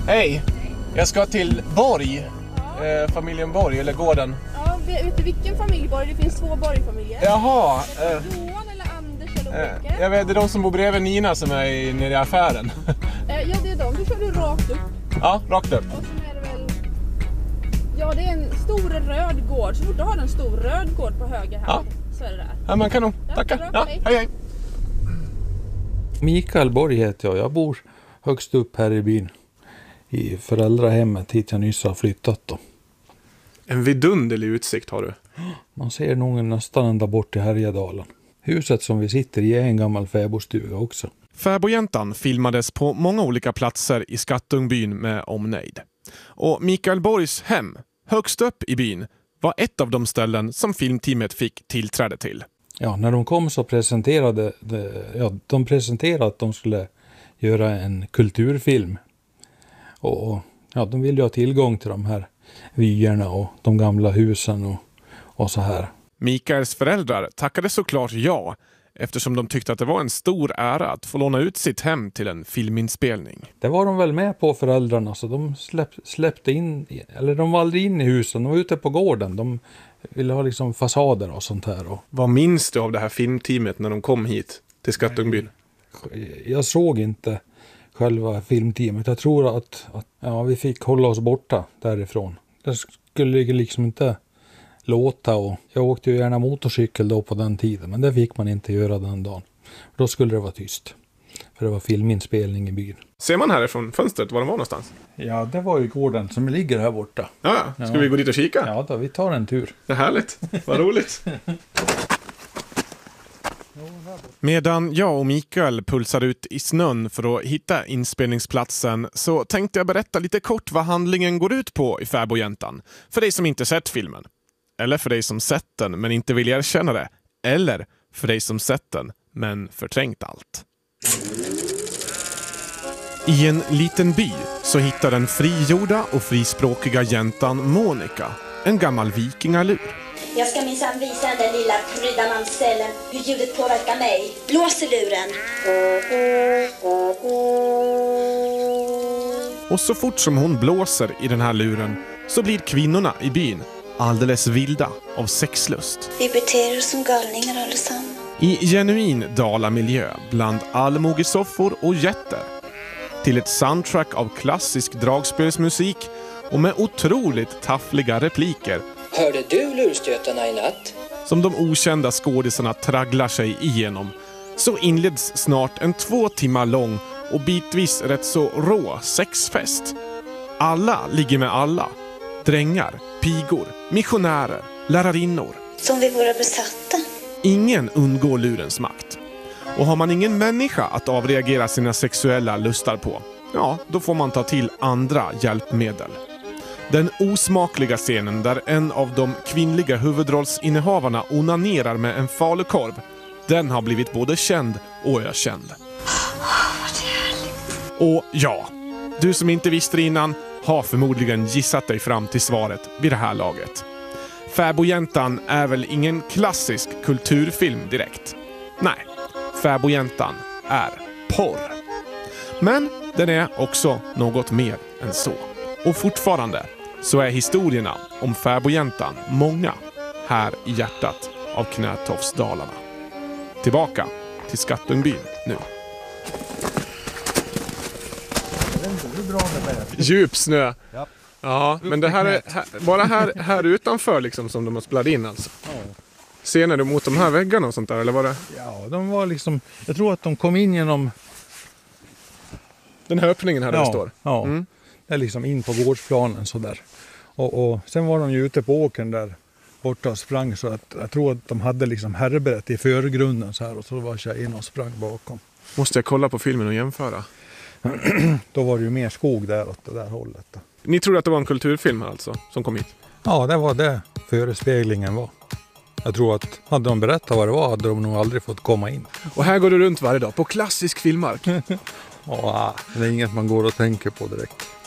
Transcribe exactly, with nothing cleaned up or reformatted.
Hej, jag ska till Borg, ja. eh, familjen Borg, eller gården. Ja, vet du vilken familj Borg? Det finns två Borg-familjer. Jaha. Eh, Johan eller Anders eller Åke? Eh, jag vet, det är de som bor bredvid Nina som är i, nere i affären. eh, ja, det är de. Då kör du rakt upp. Ja, rakt upp. Och så är det väl... Ja, det är en stor röd gård. Så fort du har en stor röd gård på höger här, ja. Så är det där. Ja, men kanon. Ja, tackar. Ja, hej, hej. Mikael Borg heter jag. Jag bor högst upp här i byn. I föräldrahemmet hit jag nyss har flyttat då. En vidunderlig utsikt har du. Man ser nog nästan ända bort i Härjedalen. Huset som vi sitter i är en gammal fäbodstuga också. Fäbodjäntan filmades på många olika platser i Skattungbyn med omnejd. Och Mikael Borgs hem, högst upp i byn, var ett av de ställen som filmteamet fick tillträde till. Ja, när de kom så presenterade de, ja, de presenterade att de skulle göra en kulturfilm. Och, och ja, de ville ju ha tillgång till de här vyerna och de gamla husen och, och så här. Mikaels föräldrar tackade såklart ja, eftersom de tyckte att det var en stor ära att få låna ut sitt hem till en filminspelning. Det var de väl med på, föräldrarna, så de släpp, släppte in, eller de var aldrig in i husen, de var ute på gården. De ville ha liksom fasader och sånt här. Och... Vad minns du av det här filmteamet när de kom hit till Skattungbyn? Jag såg inte själva filmteamet. Jag tror att, att ja, vi fick hålla oss borta därifrån. Det skulle liksom inte låta, och jag åkte ju gärna motorcykel då på den tiden, men det fick man inte göra den dagen. Då skulle det vara tyst, för det var filminspelning i byn. Ser man härifrån fönstret var de var någonstans? Ja, det var ju gården som ligger här borta. Ja, ska ja. vi gå dit och kika? Ja, då, vi tar en tur. Det är härligt, vad roligt. Medan jag och Mikael pulsade ut i snön för att hitta inspelningsplatsen så tänkte jag berätta lite kort vad handlingen går ut på i Fäbodjäntan. För dig som inte sett filmen. Eller för dig som sett den men inte vill erkänna det. Eller för dig som sett den men förträngt allt. I en liten by så hittar den frigjorda och frispråkiga jäntan Monica en gammal vikingalur. Jag ska minsann visa den där lilla prydda mamsellen hur ljudet påverkar mig. Blåser luren. Och så fort som hon blåser i den här luren så blir kvinnorna i byn alldeles vilda av sexlust. Vi beter oss som galningar allesammans. I genuin dalamiljö bland allmogesoffor och jätter. Till ett soundtrack av klassisk dragspelsmusik och med otroligt taffliga repliker. Hörde du lurstötarna i natt? Som de okända skådisarna tragglar sig igenom så inleds snart en två timmar lång och bitvis rätt så rå sexfest. Alla ligger med alla. Drängar, pigor, missionärer, lärarinnor. Som vi våra besatta. Ingen undgår lurens makt. Och har man ingen människa att avreagera sina sexuella lustar på, ja, då får man ta till andra hjälpmedel. Den osmakliga scenen där en av de kvinnliga huvudrollsinnehavarna onanerar med en falukorv, den har blivit både känd och ökänd. Och ja, du som inte visste det innan har förmodligen gissat dig fram till svaret vid det här laget. Fäbodjäntan är väl ingen klassisk kulturfilm direkt. Nej, Fäbodjäntan är porr. Men den är också något mer än så. Och fortfarande så är historierna om Fäbodjäntan många här i hjärtat av Knätofsdalarna. Tillbaka till Skattungbyn nu. Djup snö. Ja, ja, men det här är här, bara här, här utanför liksom som de har spelat in alltså. Ja. Ser ni mot de här väggarna och sånt där, eller var det? Ja, de var liksom, jag tror att de kom in genom den här öppningen här där ja, det står. Ja, mm. Det är liksom in på gårdsplanen så där. Och, och sen var de ju ute på åkern där borta och sprang, så att jag tror att de hade liksom härberett i förgrunden så här, och så var tjejen och sprang bakom. Måste jag kolla på filmen och jämföra? Då var det ju mer skog där åt det där hållet då. Ni tror att det var en kulturfilm alltså som kom hit? Ja, det var det förespeglingen var. Jag tror att hade de berättat vad det var hade de nog aldrig fått komma in. Och här går du runt varje dag på klassisk filmmark? Ja, det är inget man går och tänker på direkt.